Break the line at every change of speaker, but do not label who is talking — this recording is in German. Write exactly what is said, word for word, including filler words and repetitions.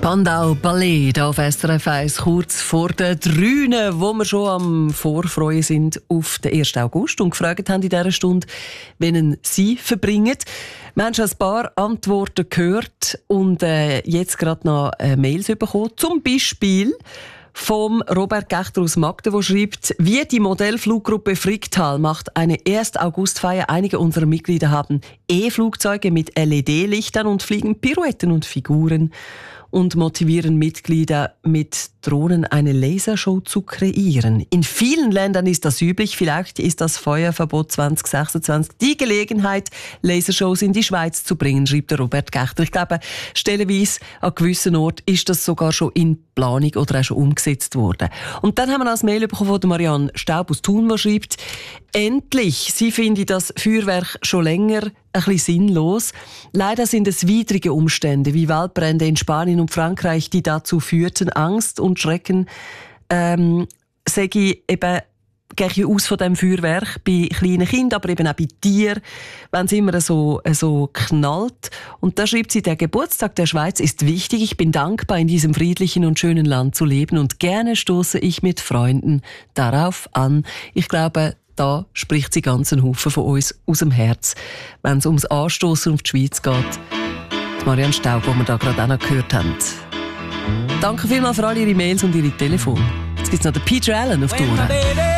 Spandau Ballet hier auf S R F eins, kurz vor den Drünen, wo wir schon am Vorfreuen sind auf den ersten August und gefragt haben in dieser Stunde, wen Sie verbringen. Wir haben schon ein paar Antworten gehört und äh, jetzt gerade noch äh, Mails bekommen, zum Beispiel vom Robert Gechter aus Magden, der schreibt, wie die Modellfluggruppe Fricktal macht eine ersten August-Feier. Einige unserer Mitglieder haben E-Flugzeuge mit L E D-Lichtern und fliegen Pirouetten und Figuren und motivieren Mitglieder mit Drohnen eine Lasershow zu kreieren. In vielen Ländern ist das üblich. Vielleicht ist das Feuerverbot zwanzig sechsundzwanzig die Gelegenheit, Lasershows in die Schweiz zu bringen, schreibt der Robert Gechter. Ich glaube, stellenweise an gewissen Orten ist das sogar schon in Planung oder auch schon umgesetzt worden. Und dann haben wir als Mail bekommen von Marianne Staub aus Thun, die schreibt, endlich, sie finde das Feuerwerk schon länger ein bisschen sinnlos. Leider sind es widrige Umstände, wie Waldbrände in Spanien und Frankreich, die dazu führten, Angst und Schrecken, ähm, sage ich eben, gehe ich aus von diesem Feuerwerk bei kleinen Kindern, aber eben auch bei Tieren, wenn es immer so, so knallt. Und da schreibt sie, der Geburtstag der Schweiz ist wichtig. Ich bin dankbar, in diesem friedlichen und schönen Land zu leben und gerne stoße ich mit Freunden darauf an. Ich glaube, da spricht sie ganz einen Haufen von uns aus dem Herz, wenn es ums Anstoßen auf die Schweiz geht. Die Marianne Staub, die wir da gerade auch noch gehört haben. Danke vielmals für all Ihre Mails und Ihre Telefone. Jetzt gibt es noch den Peter Allen auf Tour.